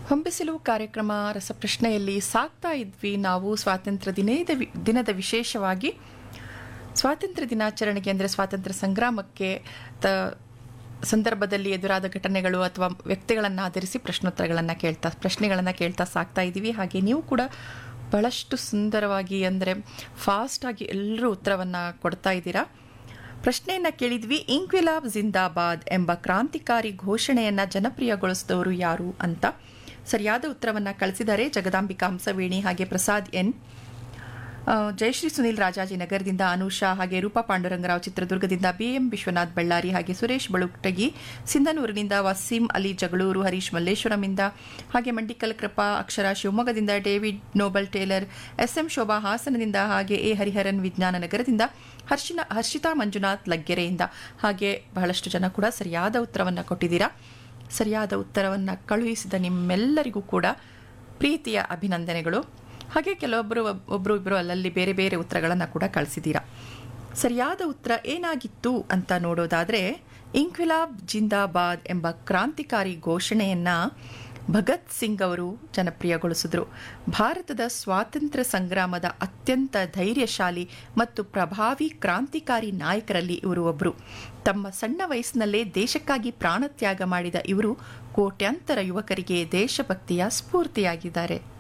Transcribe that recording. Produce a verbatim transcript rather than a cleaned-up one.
ಹೊಂಬಿಸಿಲು ಕಾರ್ಯಕ್ರಮ ರಸಪ್ರಶ್ನೆಯಲ್ಲಿ ಸಾಕ್ತಾ ಇದ್ವಿ ನಾವು ಸ್ವಾತಂತ್ರ್ಯ ದಿನದ ದಿನದ ವಿಶೇಷವಾಗಿ ಸ್ವಾತಂತ್ರ್ಯ ದಿನಾಚರಣೆಗೆ ಅಂದರೆ ಸ್ವಾತಂತ್ರ್ಯ ಸಂಗ್ರಾಮಕ್ಕೆ ತ ಸಂದರ್ಭದಲ್ಲಿ ಎದುರಾದ ಘಟನೆಗಳು ಅಥವಾ ವ್ಯಕ್ತಿಗಳನ್ನು ಆಧರಿಸಿ ಪ್ರಶ್ನೋತ್ತರಗಳನ್ನು ಕೇಳ್ತಾ ಪ್ರಶ್ನೆಗಳನ್ನು ಕೇಳ್ತಾ ಸಾಕ್ತಾ ಇದ್ದೀವಿ. ಹಾಗೆ ನೀವು ಕೂಡ ಬಹಳಷ್ಟು ಸುಂದರವಾಗಿ ಅಂದರೆ ಫಾಸ್ಟಾಗಿ ಎಲ್ಲರೂ ಉತ್ತರವನ್ನು ಕೊಡ್ತಾ ಇದ್ದೀರಾ. ಪ್ರಶ್ನೆಯನ್ನು ಕೇಳಿದ್ವಿ, ಇಂಕ್ವಿಲಾಬ್ ಜಿಂದಾಬಾದ್ ಎಂಬ ಕ್ರಾಂತಿಕಾರಿ ಘೋಷಣೆಯನ್ನು ಜನಪ್ರಿಯಗೊಳಿಸಿದವರು ಯಾರು ಅಂತ. ಸರಿಯಾದ ಉತ್ತರವನ್ನು ಕಳಿಸಿದ್ದಾರೆ ಜಗದಾಂಬಿಕಾ ಹಂಸವೇಣಿ, ಹಾಗೆ ಪ್ರಸಾದ್ ಎನ್, ಜಯಶ್ರೀ ಸುನೀಲ್ ರಾಜಾಜಿನಗರದಿಂದ, ಅನುಷಾ, ಹಾಗೆ ರೂಪಾ ಪಾಂಡುರಂಗರಾವ್ ಚಿತ್ರದುರ್ಗದಿಂದ, ಬಿ ಎಂ ವಿಶ್ವನಾಥ್ ಬಳ್ಳಾರಿ, ಹಾಗೆ ಸುರೇಶ್ ಬಳುಕ್ಟಗಿ ಸಿಂಧನೂರಿನಿಂದ, ವಸೀಂ ಅಲಿ ಜಗಳೂರು, ಹರೀಶ್ ಮಲ್ಲೇಶ್ವರಮಿಂದ, ಹಾಗೆ ಮಂಡಿಕಲ್ ಕೃಪಾ ಅಕ್ಷರ ಶಿವಮೊಗ್ಗದಿಂದ, David Nobel Taylor, S M Shobha ಹಾಸನದಿಂದ, ಹಾಗೆ ಎ ಹರಿಹರನ್ ವಿಜ್ಞಾನ ನಗರದಿಂದ, ಹರ್ಷಿನ ಹರ್ಷಿತಾ ಮಂಜುನಾಥ್ ಲಗ್ಗೆರೆಯಿಂದ, ಹಾಗೆ ಬಹಳಷ್ಟು ಜನ ಕೂಡ ಸರಿಯಾದ ಉತ್ತರವನ್ನು ಕೊಟ್ಟಿದ್ದೀರಾ. ಸರಿಯಾದ ಉತ್ತರವನ್ನು ಕಳುಹಿಸಿದ ನಿಮ್ಮೆಲ್ಲರಿಗೂ ಕೂಡ ಪ್ರೀತಿಯ ಅಭಿನಂದನೆಗಳು. ಹಾಗೆ ಕೆಲವೊಬ್ಬರು ಒಬ್ಬರು ಇಬ್ಬರು ಅಲ್ಲಲ್ಲಿ ಬೇರೆ ಬೇರೆ ಉತ್ತರಗಳನ್ನು ಕೂಡ ಕಳಿಸಿದ್ದೀರಾ. ಸರಿಯಾದ ಉತ್ತರ ಏನಾಗಿತ್ತು ಅಂತ ನೋಡೋದಾದರೆ, ಇಂಕ್ವಿಲಾಬ್ ಜಿಂದಾಬಾದ್ ಎಂಬ ಕ್ರಾಂತಿಕಾರಿ ಘೋಷಣೆಯನ್ನು ಭಗತ್ ಸಿಂಗ್ ಅವರು ಜನಪ್ರಿಯಗೊಳಿಸಿದ್ರು. ಭಾರತದ ಸ್ವಾತಂತ್ರ್ಯ ಸಂಗ್ರಾಮದ ಅತ್ಯಂತ ಧೈರ್ಯಶಾಲಿ ಮತ್ತು ಪ್ರಭಾವಿ ಕ್ರಾಂತಿಕಾರಿ ನಾಯಕರಲ್ಲಿ ಇವರು ಒಬ್ಬರು. ತಮ್ಮ ಸಣ್ಣ ವಯಸ್ಸಿನಲ್ಲೇ ದೇಶಕ್ಕಾಗಿ ಪ್ರಾಣತ್ಯಾಗ ಮಾಡಿದ ಇವರು ಕೋಟ್ಯಾಂತರ ಯುವಕರಿಗೆ ದೇಶಭಕ್ತಿಯ ಸ್ಫೂರ್ತಿಯಾಗಿದ್ದಾರೆ.